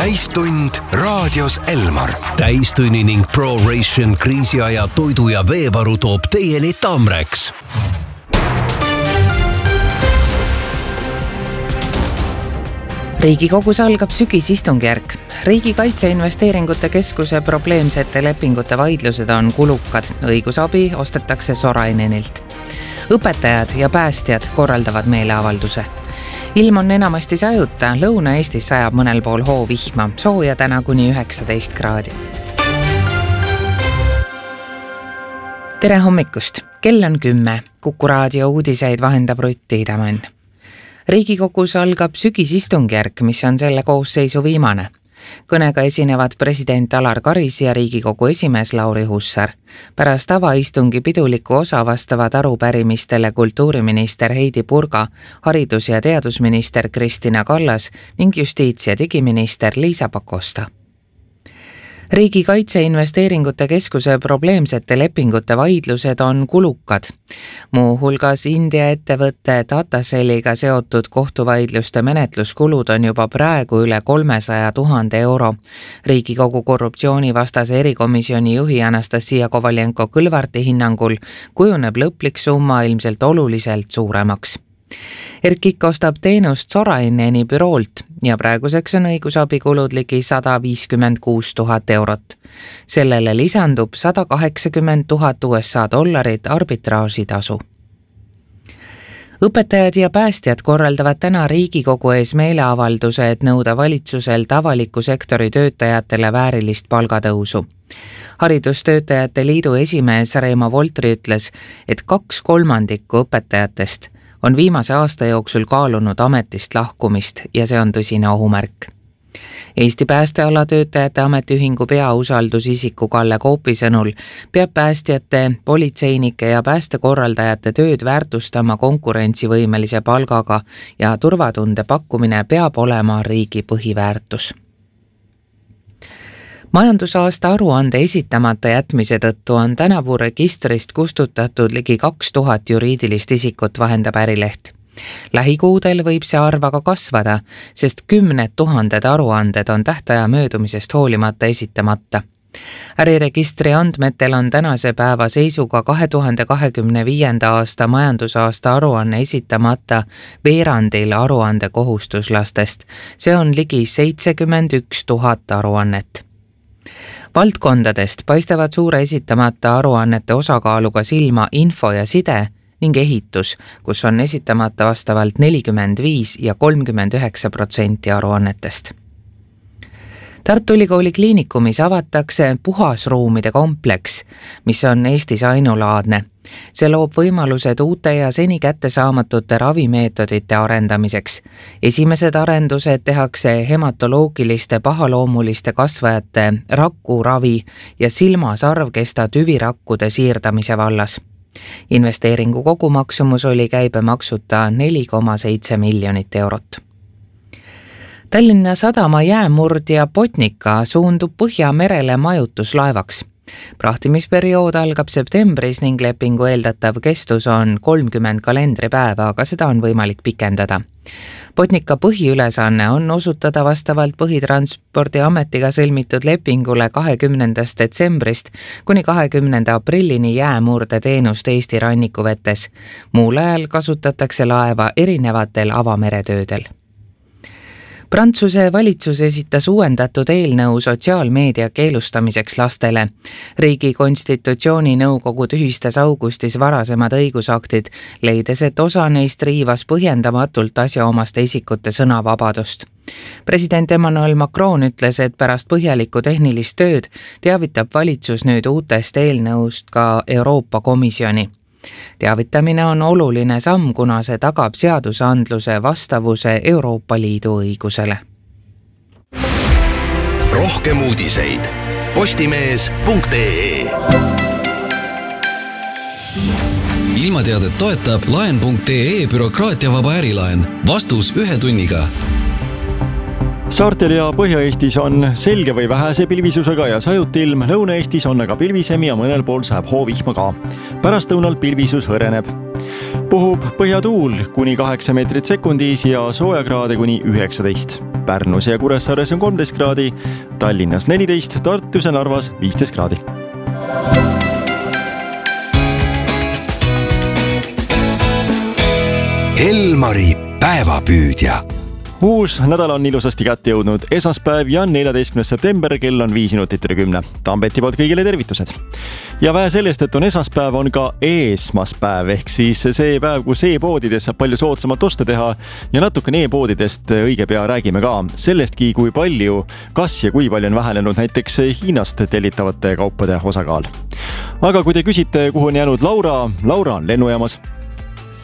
Täistund raadios Elmar. Täistunni ning ProRation kriisiaja toidu ja veevaru toob teieni Tamreks. Riigikogus algab sügisistungjärk. Riigi Kaitseinvesteeringute Keskuse probleemsete lepingute vaidlused on kulukad. Õigusabi ostetakse Sorainenilt. Õpetajad ja päästjad korraldavad meeleavalduse. Ilm on enamasti sajuta, Lõuna-Eestis sajab mõnel pool hoovihma, sooja täna kuni 19 kraadi. Tere hommikust, kell on 10, Kuku raadio uudiseid vahendab Rutt Iidamann. Riigikogus algab sügisistungjärk, mis on selle koosseisu viimane. Kõnega esinevad president Alar Karis ja Riigikogu esimees Lauri Hussar. Pärast avaistungi piduliku osa vastavad arupärimistele kultuuriminister Heidi Purga, haridus- ja teadusminister Kristina Kallas ning justiits- ja digiminister Liisa Pakosta. Riigi Kaitseinvesteeringute Keskuse probleemsete lepingute vaidlused on kulukad. Muu hulgas India ettevõtte Dataceliga seotud kohtuvaidluste menetluskulud on juba praegu üle 300 000 euro. Riigikogu korruptsioonivastase erikomisjoni juhi Anastasia Kovaljenko-Kõlvarti hinnangul kujuneb lõplik summa ilmselt oluliselt suuremaks. Erkik ostab teenust Soraineni büroolt ja praeguseks on õigusabikulud ligi 156 000 eurot. Sellele lisandub 180 000 USA dollarit arbitraažitasu. Õpetajad ja päästjad korraldavad täna Riigikogu ees meeleavalduse, et nõuda valitsuselt avaliku sektori töötajatele väärilist palgatõusu. Haridustöötajate liidu esimees Reimo Voltri ütles, et 2/3 õpetajatest on viimase aasta jooksul kaalunud ametist lahkumist ja see on tõsine ohumärk. Eesti päästeala töötajate ametiühingu peausaldusisiku Kalle Koopi sõnul peab päästjate, politseinike ja päästekorraldajate tööd väärtustama konkurentsivõimelise palgaga ja turvatunde pakkumine peab olema riigi põhiväärtus. Majandusaasta aruande esitamata jätmise tõttu on tänavu registrist kustutatud ligi 2000 juriidilist isikut, vahendab Ärileht. Lähikuudel võib see arv aga kasvada, sest 10 000 aruanded on tähtaja möödumisest hoolimata esitamata. Äriregistri andmetel on tänase päeva seisuga 2025. aasta majandusaasta aruanne esitamata veerandil aruande kohustuslastest. See on ligi 71 000 aruannet. Valdkondadest paistavad suure esitamata aruannete osakaaluga silma info ja side ning ehitus, kus on esitamata vastavalt 45% ja 39% aruannetest. Tartu Ülikooli kliinikumis avatakse puhasruumide kompleks, mis on Eestis ainulaadne. See loob võimalused uute ja seni kättesaamatute ravimeetodite arendamiseks. Esimesed arendused tehakse hematoloogiliste pahaloomuliste kasvajate rakuravi ja silmasarvkesta tüvirakkude siirdamise vallas. Investeeringu kogumaksumus oli käibemaksuta 4,7 miljonit eurot. Tallinna Sadama jäämurdja Botnica suundub Põhjamerele majutuslaevaks. Prahtimisperiood algab septembris ning lepingu eeldatav kestus on 30 kalendripäeva, aga seda on võimalik pikendada. Botnica põhiülesanne on osutada vastavalt Põhitranspordiametiga sõlmitud lepingule 20. detsembrist kuni 20. aprillini jäämurde teenust Eesti rannikuvetes. Muul ajal kasutatakse laeva erinevatel avameretöödel. Prantsuse valitsus esitas uuendatud eelnõu sotsiaalmeedia keelustamiseks lastele. Riigi konstitutsiooni nõukogu tühistas augustis varasemad õigusaktid, leides, et osa neist riivas põhjendamatult asjaomaste isikute sõnavabadust. President Emmanuel Macron ütles, et pärast põhjalikku tehnilist tööd teavitab valitsus nüüd uutest eelnõust ka Euroopa Komisjoni. Teavitamine on oluline samm, kuna see tagab seadusandluse vastavuse Euroopa Liidu õigusele. Rohkem uudiseid postimees.ee. Ilmateadet toetab laen.ee bürokraatiavaba ärilaen. Vastus 1 tunniga. Saartel ja Põhja-Eestis on selge või vähese pilvisusega ja sajut ilm, Lõuna-Eestis on aga pilvisem ja mõnel pool sajab hoovihma ka. Pärastlõunal pilvisus hõreneb. Puhub põhjatuul kuni 8 meetrit sekundis ja soojakraade kuni 19. Pärnus ja Kuressaares on 13 kraadi, Tallinnas 14, Tartus ja Narvas 15 kraadi. Elmari päevapüüdja. Uus nädal on ilusasti kätte jõudnud esmaspäev ja 14. september, kell on 5 minutit üle 10. Tambeti poolt kõigile tervitused. Ja vähe sellest, et on esmaspäev, on ka eesmaspäev, ehk siis see päev, kus e-poodides saab palju soodsamalt osta teha ja natukene e-poodidest õige pea räägime ka sellestki, kui palju, kas ja kui palju on vähenenud näiteks Hiinast tellitavate kaupade osakaal. Aga kui te küsite, kuhu on jäänud Laura on lennujaamas.